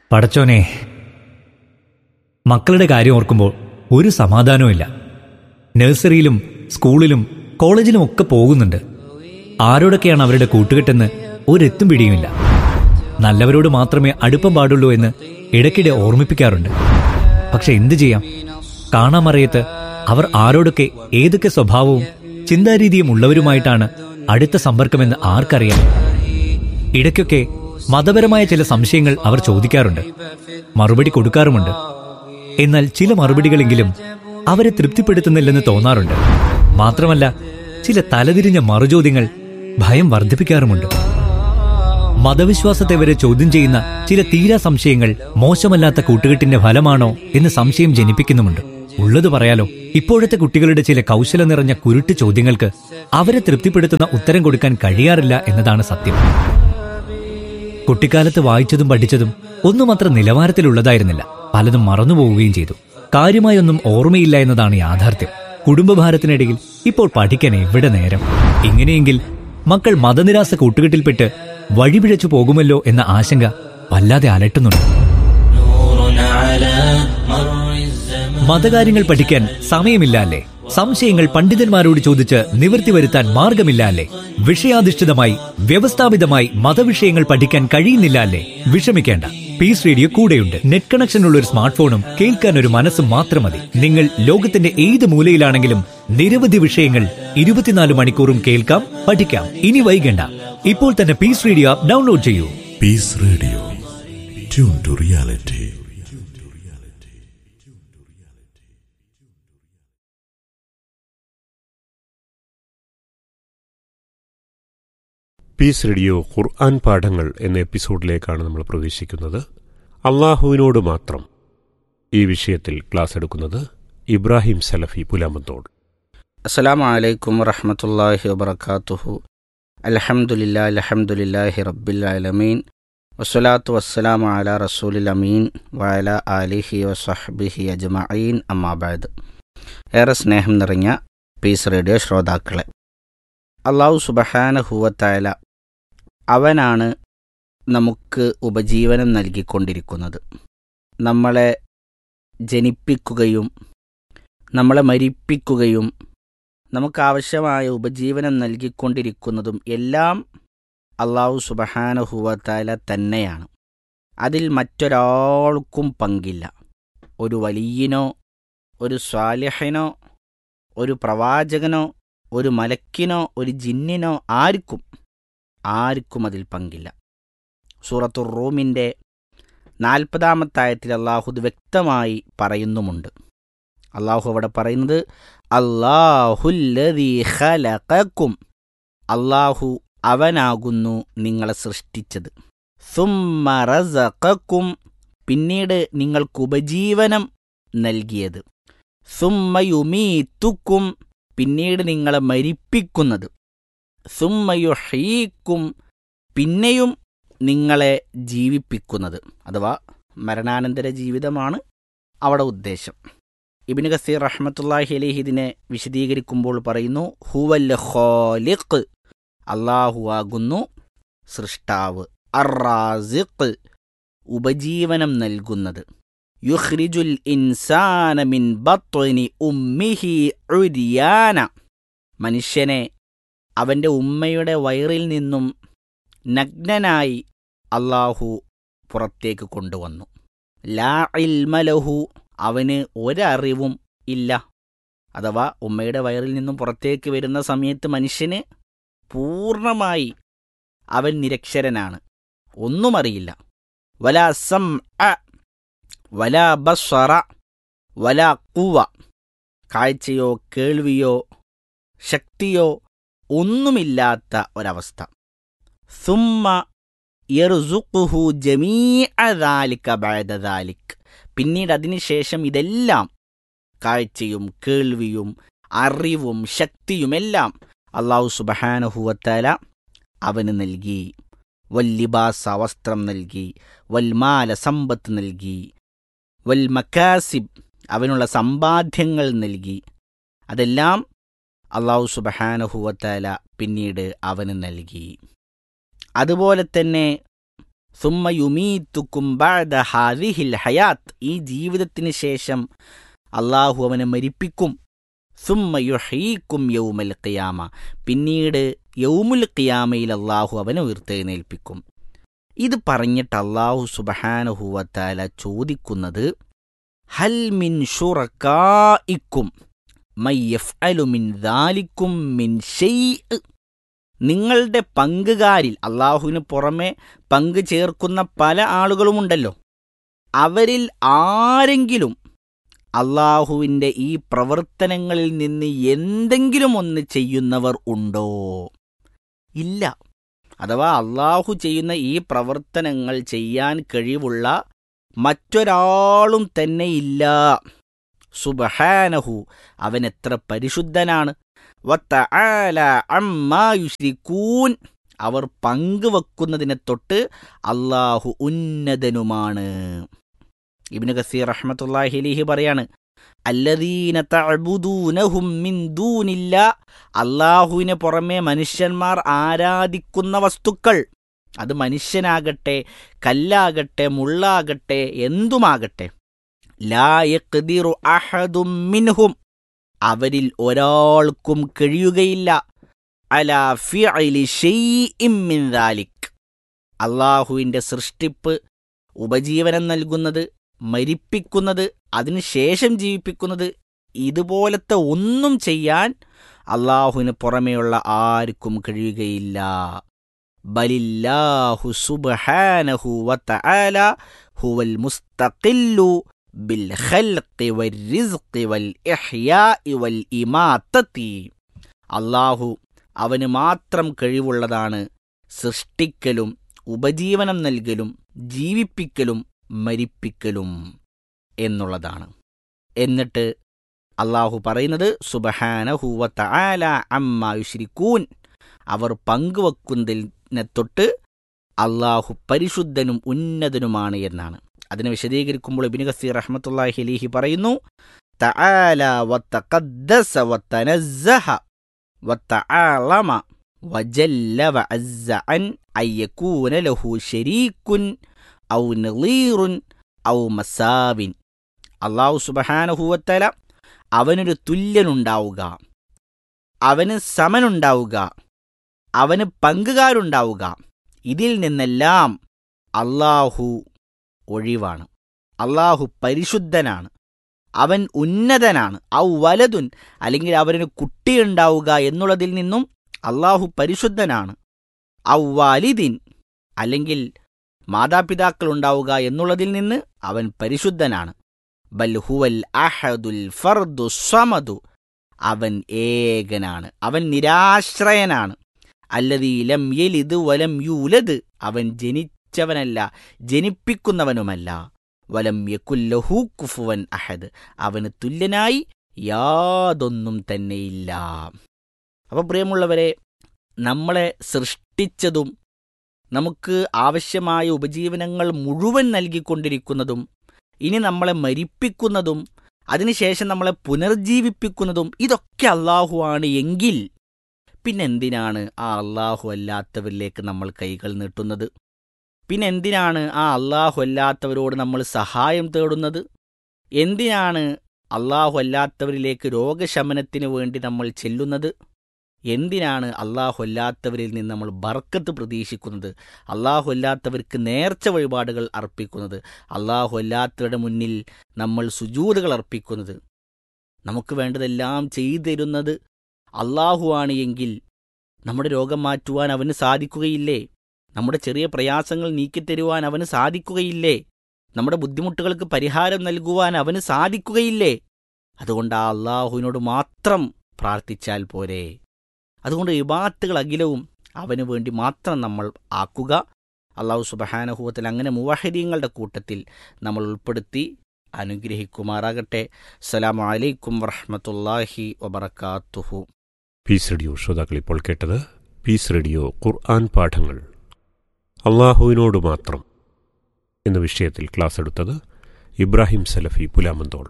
പടച്ചോനെ, മക്കളുടെ കാര്യം ഓർക്കുമ്പോൾ ഒരു സമാധാനവുമില്ല. നഴ്സറിയിലും സ്കൂളിലും കോളേജിലും ഒക്കെ പോകുന്നുണ്ട്. ആരോടൊക്കെയാണ് അവരുടെ കൂട്ടുകെട്ടെന്ന് ഒരെത്തും പിടിയുമില്ല. നല്ലവരോട് മാത്രമേ അടുപ്പം പാടുള്ളൂ എന്ന് ഇടയ്ക്കിടെ ഓർമ്മിപ്പിക്കാറുണ്ട്. പക്ഷെ എന്തു ചെയ്യാം? കാണാമറിയത്ത് അവർ ആരോടൊക്കെ ഏതൊക്കെ സ്വഭാവവും ചിന്താരീതിയും ഉള്ളവരുമായിട്ടാണ് അടുത്ത സമ്പർക്കമെന്ന് ആർക്കറിയാം? ഇടയ്ക്കൊക്കെ മതപരമായ ചില സംശയങ്ങൾ അവർ ചോദിക്കാറുണ്ട്, മറുപടി കൊടുക്കാറുമുണ്ട്. എന്നാൽ ചില മറുപടികളെങ്കിലും അവരെ തൃപ്തിപ്പെടുത്തുന്നില്ലെന്ന് തോന്നാറുണ്ട്. മാത്രമല്ല, ചില തലതിരിഞ്ഞ മറുചോദ്യങ്ങൾ ഭയം വർദ്ധിപ്പിക്കാറുമുണ്ട്. മതവിശ്വാസത്തെ വരെ ചോദ്യം ചെയ്യുന്ന ചില തീരാ സംശയങ്ങൾ മോശമല്ലാത്ത കൂട്ടുകെട്ടിന്റെ ഫലമാണോ എന്ന് സംശയം ജനിപ്പിക്കുന്നുമുണ്ട്. ഉള്ളത് പറയാലോ, ഇപ്പോഴത്തെ കുട്ടികളുടെ ചില കൗശലം നിറഞ്ഞ കുരുട്ട് ചോദ്യങ്ങൾക്ക് അവരെ തൃപ്തിപ്പെടുത്തുന്ന ഉത്തരം കൊടുക്കാൻ കഴിയാറില്ല എന്നതാണ് സത്യം. കുട്ടിക്കാലത്ത് വായിച്ചതും പഠിച്ചതും ഒന്നും അത്ര നിലവാരത്തിലുള്ളതായിരുന്നില്ല. പലതും മറന്നുപോവുകയും ചെയ്തു. കാര്യമായൊന്നും ഓർമ്മയില്ല എന്നതാണ് യാഥാർത്ഥ്യം. കുടുംബഭാരത്തിനിടയിൽ ഇപ്പോൾ പഠിക്കാൻ എവിടെ നേരം? ഇങ്ങനെയെങ്കിൽ മക്കൾ മതനിരാസ കൂട്ടുകെട്ടിൽപ്പെട്ട് വഴിപിഴച്ചു പോകുമല്ലോ എന്ന ആശങ്ക വല്ലാതെ അലട്ടുന്നുണ്ട്. മതകാര്യങ്ങൾ പഠിക്കാൻ സമയമില്ല അല്ലേ? സംശയങ്ങൾ പണ്ഡിതന്മാരോട് ചോദിച്ച് നിവൃത്തി വരുത്താൻ മാർഗമില്ല അല്ലേ? വിഷയാധിഷ്ഠിതമായി വ്യവസ്ഥാപിതമായി മതവിഷയങ്ങൾ പഠിക്കാൻ കഴിയുന്നില്ല അല്ലേ? വിഷമിക്കേണ്ട, പീസ് റേഡിയോ കൂടെയുണ്ട്. നെറ്റ് കണക്ഷനുള്ള ഒരു സ്മാർട്ട് ഫോണും കേൾക്കാൻ ഒരു മനസ്സും മാത്രം മതി. നിങ്ങൾ ലോകത്തിന്റെ ഏത് മൂലയിലാണെങ്കിലും നിരവധി വിഷയങ്ങൾ 24 മണിക്കൂറും കേൾക്കാം, പഠിക്കാം. ഇനി വൈകേണ്ട, ഇപ്പോൾ തന്നെ പീസ് റേഡിയോ ആപ്പ് ഡൗൺലോഡ് ചെയ്യൂ. Piece radio, tune to reality. Piece radio ഖുർആൻ പാഠങ്ങൾ എന്ന എപ്പിസോഡിലേക്കാണ് നമ്മൾ പ്രവേശിക്കുന്നത്. അള്ളാഹുവിനോട് മാത്രം ഈ വിഷയത്തിൽ ക്ലാസ് എടുക്കുന്നത് ഇബ്രാഹിം സലഫി പുലാമന്തോട്. അസ്സലാമു അലൈക്കും വറഹ്മത്തുള്ളാഹി വബറകാതുഹു. അൽഹംദുലില്ലാഹി റബ്ബിൽ ആലമീൻ വസ്സലാത്തു വസ്സലാമു അലാ റസൂലിൽ അമീൻ വഅലാ ആലിഹി വസഹ്ബിഹി അജ്മഈൻ. അമ്മാ ബഅദ്. ഏറെ സ്നേഹം നിറഞ്ഞ പീസ് റേഡിയോ ശ്രോതാക്കളെ, അല്ലാഹു സുബ്ഹാനഹു വ തആല അവനാണ് നമുക്ക് ഉപജീവനം നൽകിക്കൊണ്ടിരിക്കുന്നത്. നമ്മളെ ജനിപ്പിക്കുകയും നമ്മളെ മരിപ്പിക്കുകയും നമുക്കാവശ്യമായ ഉപജീവനം നൽകിക്കൊണ്ടിരിക്കുന്നതും എല്ലാം അല്ലാഹു സുബ്ഹാനഹു വ തആല തന്നെയാണ്. അതിൽ മറ്റൊരാൾക്കും പങ്കില്ല. ഒരു വലിയനോ ഒരു സ്വാലിഹിനോ ഒരു പ്രവാചകനോ ഒരു മലക്കിനോ ഒരു ജിന്നിനോ ആർക്കും അതിൽ പങ്കില്ല. സൂറത്തുർ റൂമിൻ്റെ 40-ാമത്തെ ആയത്തിൽ അല്ലാഹു ഇത് വ്യക്തമായി പറയുന്നുമുണ്ട്. അല്ലാഹു അവിടെ പറയുന്നത്, അല്ലാഹുല്ലദീ ഖലഖകും, അല്ലാഹു അവനാകുന്നു നിങ്ങളെ സൃഷ്ടിച്ചത്. സുമ്മ റസഖകും, പിന്നീട് നിങ്ങൾക്ക് ഉപജീവനം നൽകിയത്. സുമ്മ യുമീതുക്കും, പിന്നീട് നിങ്ങളെ മരിപ്പിക്കുന്നത്. സുമ്മ യുഹ്യീക്കും, പിന്നെയും നിങ്ങളെ ജീവിപ്പിക്കുന്നത്. അഥവാ മരണാനന്തര ജീവിതമാണ് അവിടെ ഉദ്ദേശം. ഇബ്നു കസീർ റഹ്മത്തുള്ളാഹി അലൈഹി ഇതിനെ വിശദീകരിക്കുമ്പോൾ പറയുന്നു, ഹുവൽ ഖാലിഖ്, അല്ലാഹു ആകുന്നു സൃഷ്ടാവ്. അർ-റാസിഖ്, ഉപജീവനം നൽകുന്നത്. യുഖ്രിജുൽ ഇൻസാന മിൻ ബത്നി ഉമ്മിഹി ഉര്യാന, മനുഷ്യനെ അവൻ്റെ ഉമ്മയുടെ വയറിൽ നിന്നും നഗ്നനായി അല്ലാഹു പുറത്തേക്ക് കൊണ്ടുവന്നു. ലാ ഇൽമ ലഹു, അവന് ഒരറിവും ഇല്ല. അഥവാ ഉമ്മയുടെ വയറിൽ നിന്നും പുറത്തേക്ക് വരുന്ന സമയത്ത് മനുഷ്യന് പൂർണ്ണമായി അവൻ നിരക്ഷരനാണ്, ഒന്നും അറിയില്ല. വലാ സംഅ വലാ ബസ്വറ വലാ ഖുവ, കാഴ്ചയോ കേൾവിയോ ശക്തിയോ ഒന്നുമില്ലാത്ത ഒരവസ്ഥ. സുമ്മ യർസുഖുഹു ജമീഅ ദാലിക ബഅദ ദാലിക്, പിന്നീട് അതിനുശേഷം ഇതെല്ലാം, കാഴ്ചയും കേൾവിയും അറിവും ശക്തിയുമെല്ലാം അല്ലാഹു സുബ്ഹാനഹു വ തആല അവന് നൽകി. വല്ലിബാസ, വസ്ത്രം നൽകി. വൽമാല, സമ്പത്ത് നൽകി. വൽ മക്കാസിബ്, അവനുള്ള സമ്പാദ്യങ്ങൾ നൽകി. അതെല്ലാം അല്ലാഹു സുബ്ഹാനഹു വ തആല പിന്നീട് അവന് നൽകി. അതുപോലെ തന്നെ സുമ്മ യുമീതുക്കും ബഅദ ഹാദിഹിൽ ഹയാത്ത്, ഈ ജീവിതത്തിന് ശേഷം അള്ളാഹു അവനെ മരിപ്പിക്കും. സുമ്മ യുഹീക്കും യൗമൽ ഖിയാമ, പിന്നീട് യൗമുൽ ഖിയാമയിൽ അള്ളാഹു അവനെ ഉയർത്തെഴുന്നേൽപ്പിക്കും. ഇത് പറഞ്ഞിട്ട് അള്ളാഹു സുബ്ഹാനഹു വ തആല ചോദിക്കുന്നത്, ഹൽ മിൻ ശുറകാഇക്കും മൻ യഫ്അലു മിൻ ദാലിക്കും മിൻ ശൈഅ, നിങ്ങളുടെ പങ്കുകാരിൽ, അള്ളാഹുവിന് പുറമെ പങ്കു ചേർക്കുന്ന പല ആളുകളുമുണ്ടല്ലോ, അവരിൽ ആരെങ്കിലും അള്ളാഹുവിൻ്റെ ഈ പ്രവർത്തനങ്ങളിൽ നിന്ന് എന്തെങ്കിലും ഒന്ന് ചെയ്യുന്നവർ ഉണ്ടോ? ഇല്ല. അഥവാ അള്ളാഹു ചെയ്യുന്ന ഈ പ്രവർത്തനങ്ങൾ ചെയ്യാൻ കഴിവുള്ള മറ്റൊരാളും തന്നെ ഇല്ല. സുബ്ഹാനഹു, അവൻ എത്ര പരിശുദ്ധനാണ്. വതആല അമ്മാ യുശ്രികൂൻ, അവർ പങ്കുവെക്കുന്നതിനെ തൊട്ട് അള്ളാഹു ഉന്നതനുമാണ്. ഇബ്നു കസീർ റഹ്മത്തുള്ളാഹി അലൈഹി പറയാണ്, അല്ലദീന തഅബുദൂനഹും മിൻ ദൂനില്ലാ, അള്ളാഹുവിന് പുറമെ മനുഷ്യന്മാർ ആരാധിക്കുന്ന വസ്തുക്കൾ, അത് മനുഷ്യനാകട്ടെ, കല്ലാകട്ടെ, മുള്ളാകട്ടെ, എന്തുമാകട്ടെ, ലാ യഖ്ദിറു അഹദും മിൻഹും, അവരിൽ ഒരാൾക്കും കഴിയുകയില്ല, അലാ ഫിഅലി ശൈഇൻ മിൻ ദാലിക്, അള്ളാഹുവിൻ്റെ സൃഷ്ടിപ്പ്, ഉപജീവനം നൽകുന്നത്, മരിപ്പിക്കുന്നത്, അതിനുശേഷം ജീവിപ്പിക്കുന്നത്, ഇതുപോലത്തെ ഒന്നും ചെയ്യാൻ അള്ളാഹുവിന് പുറമെയുള്ള ആർക്കും കഴിയുകയില്ല. ബലില്ലാഹു സുബ്ഹാനഹു വതആല ഹുവൽ മുസ്തഖില്ലു ബിൽ ഖൽഖി വൽറിസ്ഖി വൽ ഇഹ്യാഇ വൽ ഇമാതതി, അള്ളാഹു അവന് മാത്രം കഴിവുള്ളതാണ് സൃഷ്ടിക്കലും ഉപജീവനം നൽകലും ജീവിപ്പിക്കലും മരിപ്പിക്കലും എന്നുള്ളതാണ്. എന്നിട്ട് അള്ളാഹു പറയുന്നത്, സുബ്ഹാനഹു വ തആല അമ്മാ യുശ്രികൂൻ, അവർ പങ്കുവെക്കുന്നതിനെ തൊട്ട് അള്ളാഹു പരിശുദ്ധനും ഉന്നതനുമാണ് എന്നാണ്. അതിനെ വിശദീകരിക്കുമ്പോൾ ഇബ്നു കസീർ റഹ്മത്തുള്ളാഹി അലൈഹി പറയുന്നു, തആല വ തഖദ്ദസ വ തനസ്സഹ വ തആലമ വജല്ല വ അസ്സ അൻ അയ്യകൂന ലഹു ശരീകുൻ ഔ നളീറുൻ ഔ മസാവിൻ, അല്ലാഹു സുബ്ഹാനഹു വ തആല അവനൊരു തുല്യനുണ്ടാവുക, അവന് സമനുണ്ടാവുക, അവന് പങ്കുകാരുണ്ടാവുക, ഇതിൽ നിന്നെല്ലാം അല്ലാഹു ഒഴിവാണ്. അല്ലാഹു പരിശുദ്ധനാണ്, അവൻ ഉന്നതനാണ്. ഔ വലതുൻ, അല്ലെങ്കിൽ അവന് കുട്ടിയുണ്ടാവുക എന്നുള്ളതിൽ നിന്നും അല്ലാഹു പരിശുദ്ധനാണ്. ഔ വാലിദിൻ, അല്ലെങ്കിൽ മാതാപിതാക്കൾ ഉണ്ടാവുക എന്നുള്ളതിൽ നിന്ന് അവൻ പരിശുദ്ധനാണ്. ബൽ ഹുവൽ അഹദുൽ ഫർദു സമദു, അവൻ ഏകനാണ്, അവൻ നിരാശ്രയനാണ്. അല്ലദീ ലം യലിദ് വലം യൂലദ്, അവൻ ജനിച്ചവനല്ല ജനിപ്പിക്കുന്നവനുമല്ല. വലം യകുല്ലഹു കുഫുവൻ അഹദ്, അവന് തുല്യനായി യാതൊന്നും തന്നെയില്ല. അപ്പോൾ പ്രിയമുള്ളവരെ, നമ്മളെ സൃഷ്ടിച്ചതും നമുക്ക് ആവശ്യമായ ഉപജീവനങ്ങൾ മുഴുവൻ നൽകിക്കൊണ്ടിരിക്കുന്നതും ഇനി നമ്മളെ മരിപ്പിക്കുന്നതും അതിനുശേഷം നമ്മളെ പുനർജീവിപ്പിക്കുന്നതും ഇതൊക്കെ അള്ളാഹു ആണ് എങ്കിൽ പിന്നെന്തിനാണ് ആ അള്ളാഹു അല്ലാത്തവരിലേക്ക് നമ്മൾ കൈകൾ നീട്ടുന്നത്? പിന്നെന്തിനാണ് ആ അള്ളാഹു അല്ലാത്തവരോട് നമ്മൾ സഹായം തേടുന്നത്? എന്തിനാണ് അള്ളാഹു അല്ലാത്തവരിലേക്ക് രോഗശമനത്തിന് വേണ്ടി നമ്മൾ ചെല്ലുന്നത്? എന്തിനാണ് അള്ളാഹു അല്ലാത്തവരിൽ നിന്ന് നമ്മൾ ബർക്കത്ത് പ്രതീക്ഷിക്കുന്നത്? അള്ളാഹു അല്ലാത്തവർക്ക് നേർച്ച വഴിപാടുകൾ അർപ്പിക്കുന്നത്? അള്ളാഹു അല്ലാത്തവരുടെ മുന്നിൽ നമ്മൾ സുജൂദുകൾ അർപ്പിക്കുന്നത്? നമുക്ക് വേണ്ടതെല്ലാം ചെയ്തു തരുന്നത് അള്ളാഹു ആണ് എങ്കിൽ നമ്മുടെ രോഗം മാറ്റുവാൻ അവന് സാധിക്കുകയില്ലേ? നമ്മുടെ ചെറിയ പ്രയാസങ്ങൾ നീക്കിത്തരുവാൻ അവന് സാധിക്കുകയില്ലേ? നമ്മുടെ ബുദ്ധിമുട്ടുകൾക്ക് പരിഹാരം നൽകുവാൻ അവന് സാധിക്കുകയില്ലേ? അതുകൊണ്ട് ആ അള്ളാഹുവിനോട് മാത്രം പ്രാർത്ഥിച്ചാൽ പോരെ? അതുകൊണ്ട് ഇബാദത്തുകൾ അഖിലവും അവന് വേണ്ടി മാത്രം നമ്മൾ ആക്കുക. അള്ളാഹു സുബ്ഹാനഹു വ തആല അങ്ങനെ മുവഹിദീങ്ങളുടെ കൂട്ടത്തിൽ നമ്മൾ ഉൾപ്പെടുത്തി അനുഗ്രഹിക്കുമാറാകട്ടെ. അസ്സലാമു അലൈക്കും വറഹ്മത്തുള്ളാഹി വബറകാതുഹു. പീസ് റേഡിയോ ശ്രോതാക്കൾ ഇപ്പോൾ കേട്ടത് പീസ് റേഡിയോ ഖുർആൻ പാഠങ്ങൾ അള്ളാഹുവിനോട് മാത്രം എന്ന വിഷയത്തിൽ ക്ലാസ് എടുത്തത് ഇബ്രാഹിം സലഫി പുലാമന്തോൾ.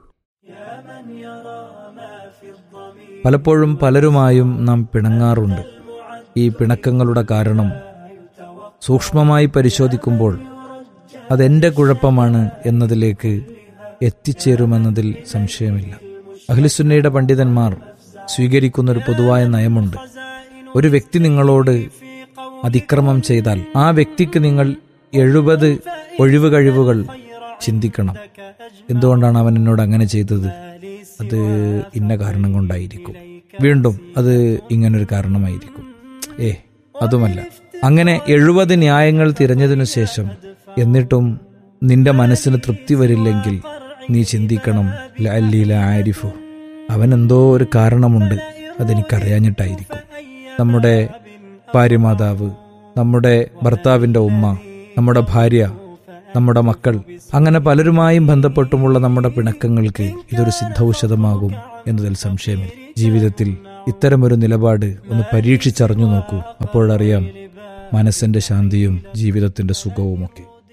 പലപ്പോഴും പലരുമായും നാം പിണങ്ങാറുണ്ട്. ഈ പിണക്കങ്ങളുടെ കാരണം സൂക്ഷ്മമായി പരിശോധിക്കുമ്പോൾ അതെൻ്റെ കുഴപ്പമാണ് എന്നതിലേക്ക് എത്തിച്ചേരുമെന്നതിൽ സംശയമില്ല. അഹ്ലുസുന്നയുടെ പണ്ഡിതന്മാർ സ്വീകരിക്കുന്ന ഒരു പൊതുവായ നയമുണ്ട്. ഒരു വ്യക്തി നിങ്ങളോട് അതിക്രമം ചെയ്താൽ ആ വ്യക്തിക്ക് നിങ്ങൾ 70 ഒഴിവ് കഴിവുകൾ ചിന്തിക്കണം. എന്തുകൊണ്ടാണ് അവൻ എന്നോട് അങ്ങനെ ചെയ്തത്? അത് ഇന്ന കാരണം കൊണ്ടായിരിക്കും. വീണ്ടും അത് ഇങ്ങനൊരു കാരണമായിരിക്കും. അതുമല്ല. അങ്ങനെ 70 ന്യായങ്ങൾ തിരഞ്ഞതിനു ശേഷം എന്നിട്ടും നിന്റെ മനസ്സിന് തൃപ്തി വരില്ലെങ്കിൽ നീ ചിന്തിക്കണം, ലഅല്ലി ആരിഫു, അവൻ എന്തോ ഒരു കാരണമുണ്ട്, അതെനിക്കറിയാഞ്ഞിട്ടായിരിക്കും. നമ്മുടെ ഭാര്യമാതാവ്, നമ്മുടെ ഭർത്താവിൻ്റെ ഉമ്മ, നമ്മുടെ ഭാര്യ, നമ്മുടെ മക്കൾ, അങ്ങനെ പലരുമായും ബന്ധപ്പെട്ടുമുള്ള നമ്മുടെ പിണക്കങ്ങൾക്ക് ഇതൊരു സിദ്ധൌഷധമാകും എന്നതിൽ സംശയമില്ല. ജീവിതത്തിൽ ഇത്തരമൊരു നിലപാട് ഒന്ന് പരീക്ഷിച്ചറിഞ്ഞു നോക്കൂ. അപ്പോഴറിയാം മനസ്സിന്റെ ശാന്തിയും ജീവിതത്തിന്റെ സുഖവുമൊക്കെ.